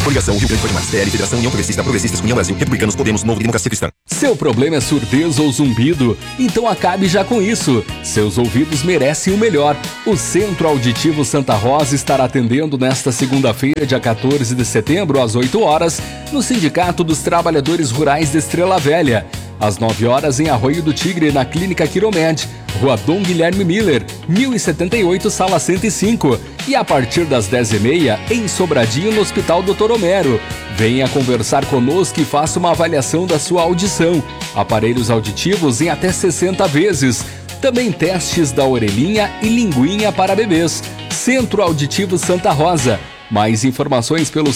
Coligação Rio Grande Forte PL, Federação União Progressista, Progressistas, União Brasil, Republicanos, Podemos, Novo, Democracia Cristã. Seu problema é surdez ou zumbido? Então acabe já com isso. Seus ouvidos merecem o melhor. O Centro Auditivo Santa Rosa estará atendendo nesta segunda-feira, dia 14 de setembro, às 8 horas, no Sindicato dos Trabalhadores Rurais de Estrela Velha. Às 9 horas em Arroio do Tigre, na Clínica Quiromed, Rua Dom Guilherme Miller, 1078, Sala 105. E a partir das 10h30, em Sobradinho, no Hospital Dr. Homero. Venha conversar conosco e faça uma avaliação da sua audição. Aparelhos auditivos em até 60 vezes. Também testes da orelhinha e linguinha para bebês. Centro Auditivo Santa Rosa. Mais informações pelo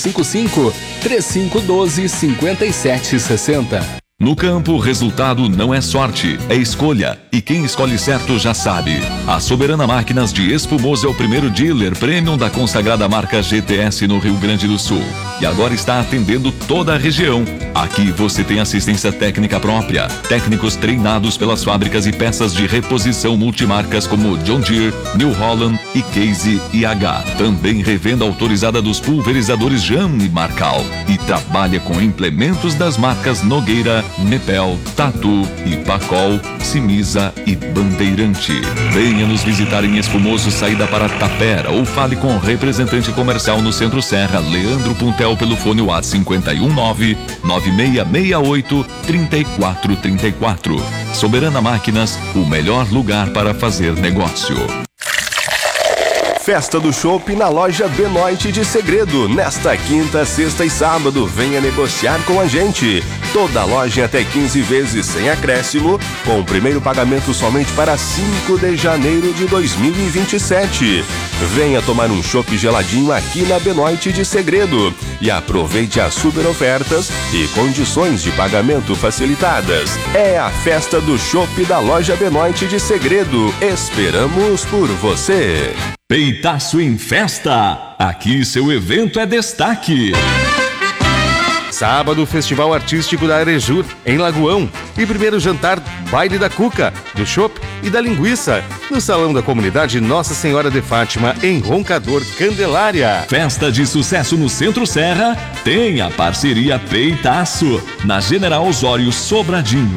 55-3512-5760. No campo, o resultado não é sorte, é escolha. E quem escolhe certo já sabe. A Soberana Máquinas de Espumoso é o primeiro dealer premium da consagrada marca GTS no Rio Grande do Sul. E agora está atendendo toda a região. Aqui você tem assistência técnica própria, técnicos treinados pelas fábricas e peças de reposição multimarcas como John Deere, New Holland e Case IH. Também revenda autorizada dos pulverizadores Jam e Marcal. E trabalha com implementos das marcas Nogueira, Nepel, Tatu, Ipacol, Simisa e Bandeirante. Venha nos visitar em Espumoso, saída para Tapera, ou fale com o representante comercial no Centro Serra, Leandro Puntel, pelo fone WhatsApp 51996683434. Soberana Máquinas, o melhor lugar para fazer negócio. Festa do Chopp na loja Benoit de Segredo. Nesta quinta, sexta e sábado, venha negociar com a gente. Toda loja em até 15 vezes sem acréscimo, com o primeiro pagamento somente para 5 de janeiro de 2027. Venha tomar um chopp geladinho aqui na Benoit de Segredo e aproveite as super ofertas e condições de pagamento facilitadas. É a Festa do Chopp da loja Benoit de Segredo. Esperamos por você. Peitaço em Festa. Aqui seu evento é destaque. Sábado, Festival Artístico da Arejur, em Lagoão. E primeiro jantar, baile da cuca, do chopp e da linguiça, no Salão da Comunidade Nossa Senhora de Fátima, em Roncador, Candelária. Festa de sucesso no Centro Serra tem a parceria Peitaço, na General Osório Sobradinho.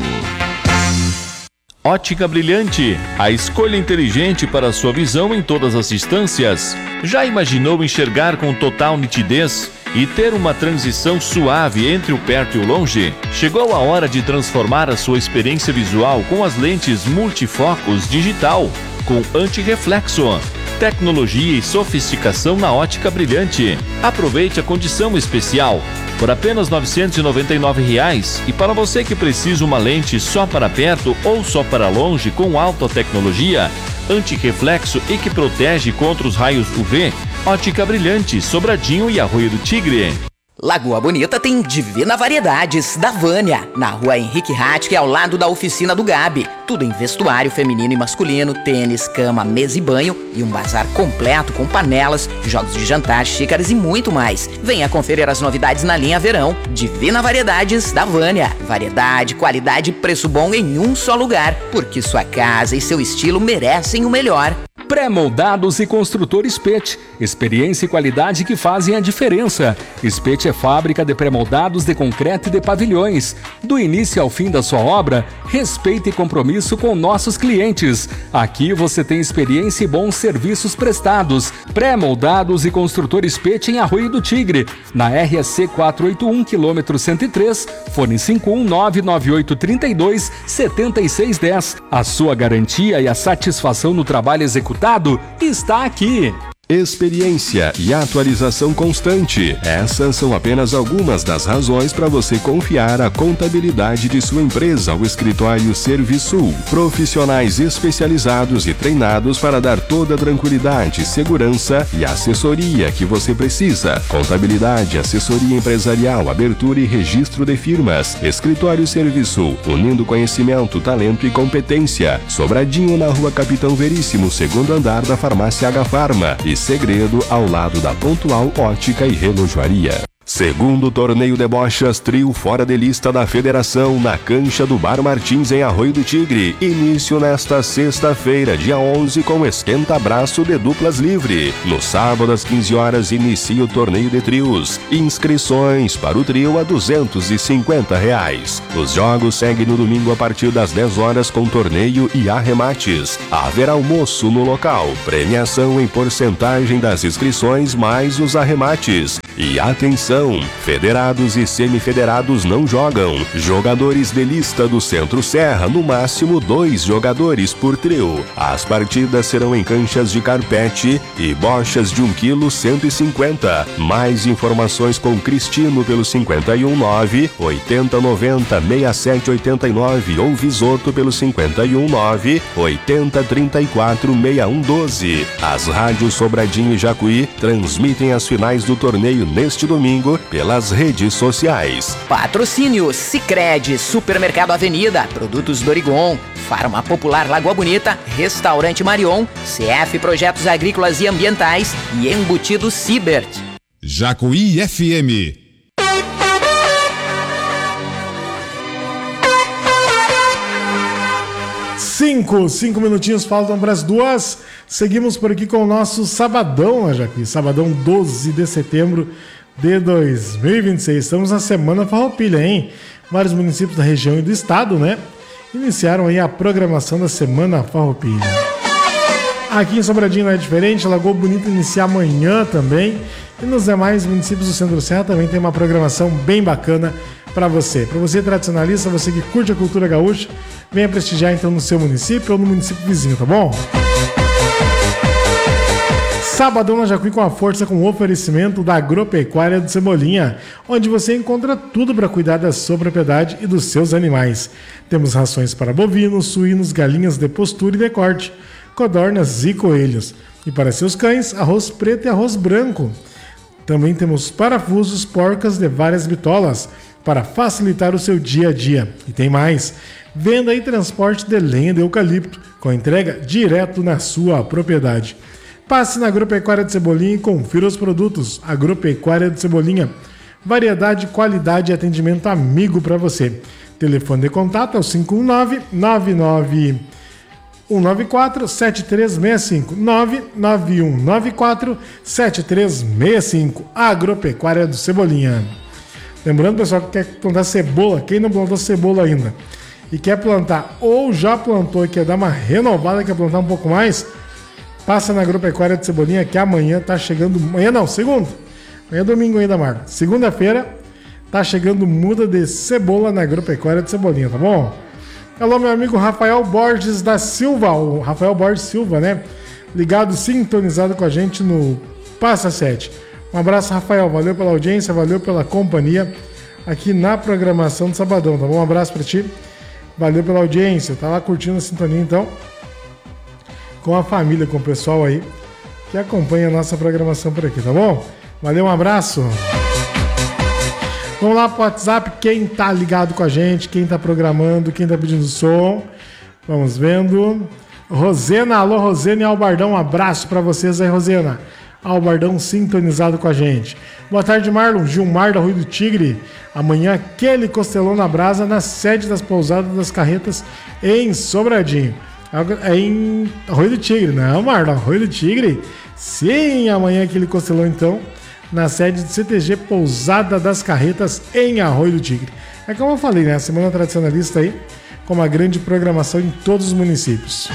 Ótica Brilhante, a escolha inteligente para sua visão em todas as distâncias. Já imaginou enxergar com total nitidez e ter uma transição suave entre o perto e o longe? Chegou a hora de transformar a sua experiência visual com as lentes multifocos digital, com antirreflexo. Tecnologia e sofisticação na Ótica Brilhante. Aproveite a condição especial. Por apenas R$ 999. E para você que precisa uma lente só para perto ou só para longe com alta tecnologia, antirreflexo e que protege contra os raios UV, Ótica Brilhante, Sobradinho e Arroio do Tigre. Lagoa Bonita tem Divina Variedades, da Vânia, na Rua Henrique Hatke, ao lado da oficina do Gabi. Tudo em vestuário feminino e masculino, tênis, cama, mesa e banho e um bazar completo com panelas, jogos de jantar, xícaras e muito mais. Venha conferir as novidades na linha verão. Divina Variedades, da Vânia. Variedade, qualidade e preço bom em um só lugar, porque sua casa e seu estilo merecem o melhor. Pré-moldados e construtores PET. Experiência e qualidade que fazem a diferença. PET é fábrica de pré-moldados de concreto e de pavilhões. Do início ao fim da sua obra, respeito e compromisso com nossos clientes. Aqui você tem experiência e bons serviços prestados. Pré-moldados e construtores PET em Arroio do Tigre, na RSC 481, quilômetro 103, fone 51998327610. A sua garantia e a satisfação no trabalho executado está aqui. Experiência e atualização constante. Essas são apenas algumas das razões para você confiar a contabilidade de sua empresa ao escritório Servisul. Profissionais especializados e treinados para dar toda a tranquilidade, segurança e assessoria que você precisa. Contabilidade, assessoria empresarial, abertura e registro de firmas. Escritório Servisul, unindo conhecimento, talento e competência. Sobradinho, na Rua Capitão Veríssimo, segundo andar da Farmácia H Farma. Segredo, ao lado da Pontual Ótica e Relojoaria. Segundo torneio de bochas trio fora de lista da federação na cancha do Bar Martins em Arroio do Tigre. Início nesta sexta-feira, dia 11, com esquenta-braço de duplas livre. No sábado, às 15 horas, inicia o torneio de trios. Inscrições para o trio a R$250. Os jogos seguem no domingo a partir das 10 horas com torneio e arremates. Haverá almoço no local. Premiação em porcentagem das inscrições mais os arremates. E atenção, federados e semifederados não jogam. Jogadores de lista do Centro-Serra, no máximo 2 jogadores por trio. As partidas serão em canchas de carpete e bochas de 1 kg 150. Mais informações com Cristino pelo 519 8090 6789 ou Visoto pelo 519 8034 6112. As rádios Sobradinho e Jacuí transmitem as finais do torneio neste domingo pelas redes sociais. Patrocínio Sicredi, Supermercado Avenida, Produtos Dorigon, Farma Popular Lagoa Bonita, Restaurante Marion, CF Projetos Agrícolas e Ambientais e Embutido Sibert. Jacuí FM. Cinco minutinhos faltam para as 2. Seguimos por aqui com o nosso Sabadão, Jacuí. Sabadão 12 de setembro de 2026. Estamos na Semana Farroupilha, hein? Vários municípios da região e do estado, né? Iniciaram aí a programação da Semana Farroupilha. Aqui em Sobradinho não é diferente. Lagoa Bonita inicia amanhã também. E nos demais municípios do Centro-Serra também tem uma programação bem bacana para você. Para você tradicionalista, você que curte a cultura gaúcha, venha prestigiar então no seu município ou no município vizinho, tá bom? Sabadão na Jacuí com a força com o oferecimento da Agropecuária do Cebolinha, onde você encontra tudo para cuidar da sua propriedade e dos seus animais. Temos rações para bovinos, suínos, galinhas de postura e de corte, codornas e coelhos. E para seus cães, arroz preto e arroz branco. Também temos parafusos, porcas de várias bitolas, para facilitar o seu dia a dia. E tem mais, venda e transporte de lenha de eucalipto, com entrega direto na sua propriedade. Passe na Agropecuária de Cebolinha e confira os produtos. Agropecuária de Cebolinha, variedade, qualidade e atendimento amigo para você. Telefone de contato é o 519-99-194-7365. 99194-7365. Agropecuária do Cebolinha. Lembrando, pessoal, que quer plantar cebola, quem não plantou cebola ainda e quer plantar ou já plantou e quer dar uma renovada, quer plantar um pouco mais, passa na Agropecuária de Cebolinha que amanhã tá chegando... Amanhã não, segunda. Amanhã é domingo ainda, Marco. Segunda-feira tá chegando muda de cebola na Agropecuária de Cebolinha, tá bom? Alô, meu amigo Rafael Borges da Silva, o Rafael Borges Silva, né? Ligado, sintonizado com a gente no Passa 7. Um abraço, Rafael. Valeu pela audiência, valeu pela companhia aqui na programação do Sabadão, tá bom? Um abraço pra ti. Valeu pela audiência. Tá lá curtindo a sintonia, então, com a família, com o pessoal aí que acompanha a nossa programação por aqui, tá bom? Valeu, um abraço. Vamos lá pro WhatsApp, quem tá ligado com a gente, quem tá programando, quem tá pedindo som. Vamos vendo. Rosena, alô Rosena e Albardão, um abraço pra vocês aí, Rosena. Albardão sintonizado com a gente. Boa tarde, Marlon. Gilmar da Rui do Tigre. Amanhã aquele costelão na brasa na sede das pousadas das carretas em Sobradinho. É em Rui do Tigre, não, Marlon? Rui do Tigre? Sim, amanhã aquele costelão então na sede do CTG Pousada das Carretas em Arroio do Tigre. É como eu falei, né? A Semana Tradicionalista aí com uma grande programação em todos os municípios.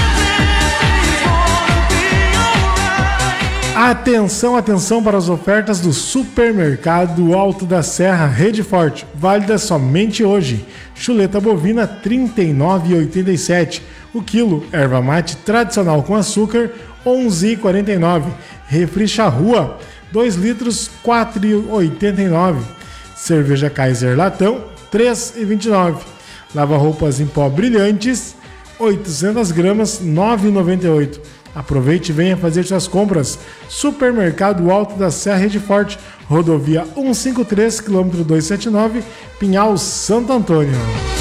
Atenção, atenção para as ofertas do Supermercado Alto da Serra Rede Forte, válida somente hoje. Chuleta bovina R$ 39,87. O quilo, erva mate tradicional com açúcar, R$ 11,49. Refri Charrua, 2 litros, R$ 4,89. Cerveja Kaiser Latão, R$ 3,29. Lava-roupas em pó brilhantes, 800 gramas, R$ 9,98. Aproveite e venha fazer suas compras. Supermercado Alto da Serra Rede Forte, rodovia 153, quilômetro 279, Pinhal, Santo Antônio.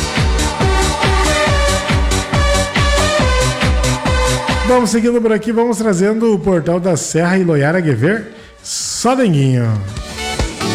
Vamos seguindo por aqui, vamos trazendo o Portal da Serra e Loiara Guever, só denguinho.